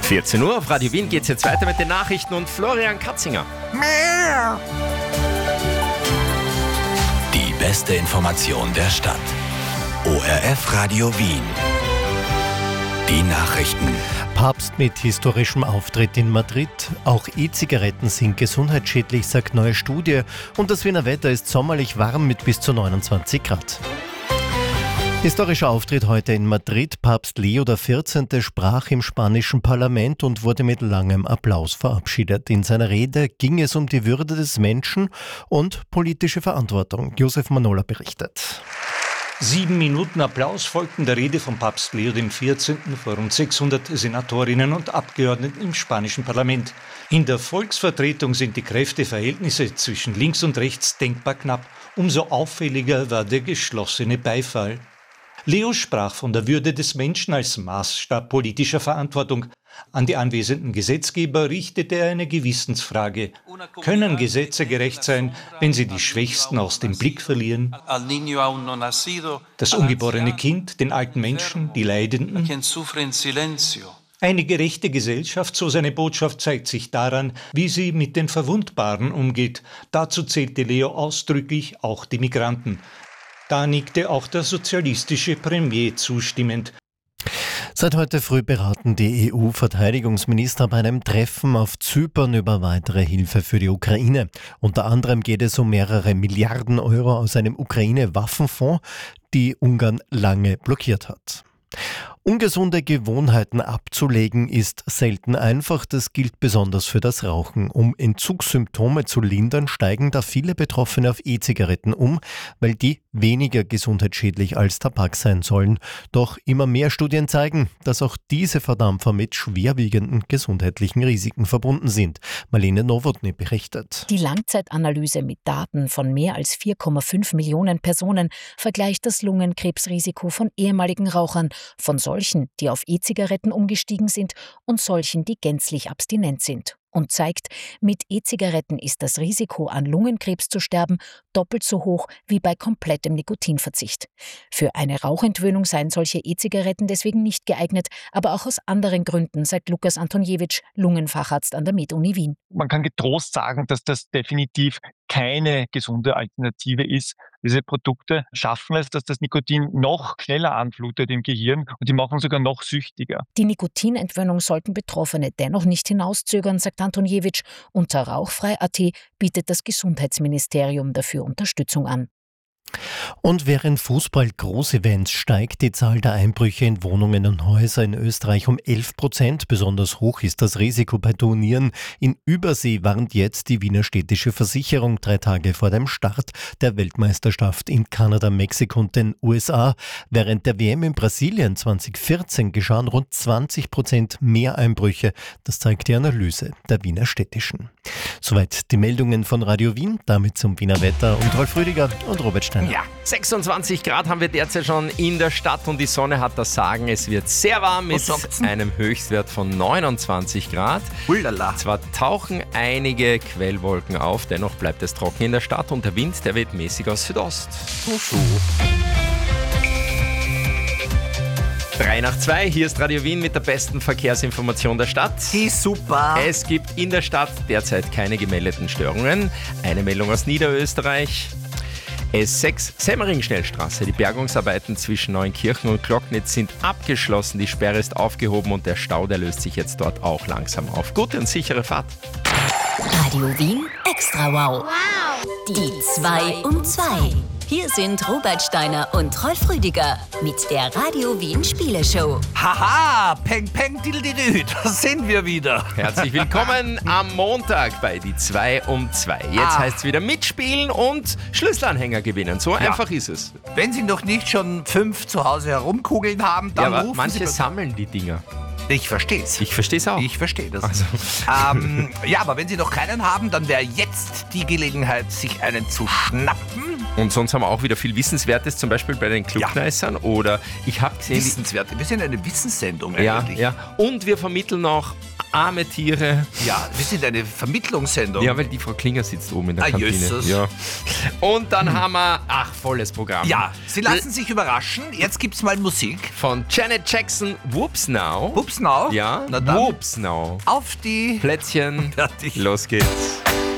14 Uhr auf Radio Wien geht es jetzt weiter mit den Nachrichten und Florian Katzinger. Die beste Information der Stadt. ORF Radio Wien. Die Nachrichten. Papst mit historischem Auftritt in Madrid. Auch E-Zigaretten sind gesundheitsschädlich, sagt neue Studie. Und das Wiener Wetter ist sommerlich warm mit bis zu 29 Grad. Historischer Auftritt heute in Madrid. Papst Leo XIV. Sprach im spanischen Parlament und wurde mit langem Applaus verabschiedet. In seiner Rede ging es um die Würde des Menschen und politische Verantwortung. Josef Manola berichtet. 7 Minuten Applaus folgten der Rede von Papst Leo XIV. Vor rund 600 Senatorinnen und Abgeordneten im spanischen Parlament. In der Volksvertretung sind die Kräfteverhältnisse zwischen links und rechts denkbar knapp. Umso auffälliger war der geschlossene Beifall. Leo sprach von der Würde des Menschen als Maßstab politischer Verantwortung. An die anwesenden Gesetzgeber richtete er eine Gewissensfrage. Können Gesetze gerecht sein, wenn sie die Schwächsten aus dem Blick verlieren? Das ungeborene Kind, den alten Menschen, die Leidenden? Eine gerechte Gesellschaft, so seine Botschaft, zeigt sich daran, wie sie mit den Verwundbaren umgeht. Dazu zählte Leo ausdrücklich auch die Migranten. Da nickte auch der sozialistische Premier zustimmend. Seit heute früh beraten die EU-Verteidigungsminister bei einem Treffen auf Zypern über weitere Hilfe für die Ukraine. Unter anderem geht es um mehrere Milliarden Euro aus einem Ukraine-Waffenfonds, die Ungarn lange blockiert hat. Ungesunde Gewohnheiten abzulegen ist selten einfach, das gilt besonders für das Rauchen. Um Entzugssymptome zu lindern, steigen da viele Betroffene auf E-Zigaretten um, weil die weniger gesundheitsschädlich als Tabak sein sollen. Doch immer mehr Studien zeigen, dass auch diese Verdampfer mit schwerwiegenden gesundheitlichen Risiken verbunden sind. Marlene Nowotny berichtet. Die Langzeitanalyse mit Daten von mehr als 4,5 Millionen Personen vergleicht das Lungenkrebsrisiko von ehemaligen Rauchern, von solchen, die auf E-Zigaretten umgestiegen sind und solchen, die gänzlich abstinent sind. Und zeigt, mit E-Zigaretten ist das Risiko, an Lungenkrebs zu sterben, doppelt so hoch wie bei komplettem Nikotinverzicht. Für eine Rauchentwöhnung seien solche E-Zigaretten deswegen nicht geeignet, aber auch aus anderen Gründen, sagt Lukas Antoniewicz, Lungenfacharzt an der Med-Uni Wien. Man kann getrost sagen, dass das definitiv keine gesunde Alternative ist. Diese Produkte schaffen es, dass das Nikotin noch schneller anflutet im Gehirn und die machen sogar noch süchtiger. Die Nikotinentwöhnung sollten Betroffene dennoch nicht hinauszögern, sagt Antoniewicz. Unter Rauchfrei.at bietet das Gesundheitsministerium dafür Unterstützung an. Und während Fußball-Großevents steigt die Zahl der Einbrüche in Wohnungen und Häuser in Österreich um 11%. Besonders hoch ist das Risiko bei Turnieren. In Übersee warnt jetzt die Wiener Städtische Versicherung 3 Tage vor dem Start der Weltmeisterschaft in Kanada, Mexiko und den USA. Während der WM in Brasilien 2014 geschahen rund 20% mehr Einbrüche. Das zeigt die Analyse der Wiener Städtischen. Soweit die Meldungen von Radio Wien, damit zum Wiener Wetter und Rolf Rüdiger und Robert Steiner. Ja, 26 Grad haben wir derzeit schon in der Stadt und die Sonne hat das Sagen. Es wird sehr warm mit einem Höchstwert von 29 Grad. Ulala. Zwar tauchen einige Quellwolken auf, dennoch bleibt es trocken in der Stadt und der Wind, der weht mäßig aus Südost. 3:02, hier ist Radio Wien mit der besten Verkehrsinformation der Stadt. Super. Es gibt in der Stadt derzeit keine gemeldeten Störungen. Eine Meldung aus Niederösterreich. S6 Semmering-Schnellstraße. Die Bergungsarbeiten zwischen Neunkirchen und Glocknitz sind abgeschlossen. Die Sperre ist aufgehoben und der Stau, der löst sich jetzt dort auch langsam auf. Gute und sichere Fahrt. Radio Wien Extra Wow. Die 2 um 2. Hier sind Robert Steiner und Rolf Rüdiger mit der Radio Wien Spieleshow. Haha, peng, peng, diddle, da sind wir wieder. Herzlich willkommen am Montag bei die 2 um 2. Jetzt heißt es wieder mitspielen und Schlüsselanhänger gewinnen. So einfach ist es. Wenn Sie noch nicht schon 5 zu Hause herumkugeln haben, dann aber rufen manche Sie... sammeln die Dinger. Ich verstehe es. Ich verstehe es auch. Ich verstehe das. Also. Ja, aber wenn Sie noch keinen haben, dann wäre jetzt die Gelegenheit, sich einen zu schnappen. Und sonst haben wir auch wieder viel Wissenswertes, zum Beispiel bei den Klugneissern. Oder ich habe gesehen... Wissenswerte. Wir sind eine Wissenssendung Ja, eigentlich. ja. Und wir vermitteln auch arme Tiere. Ja, wir sind eine Vermittlungssendung. Ja, weil die Frau Klinger sitzt oben in der Kantine. Jesus. Ja. Und dann haben wir, volles Programm. Ja, Sie lassen sich überraschen. Jetzt gibt's mal Musik. Von Janet Jackson, Whoops Now. Whoops Now? Ja, Na dann. Whoops Now. Auf die... Plätzchen, Fertig. los geht's.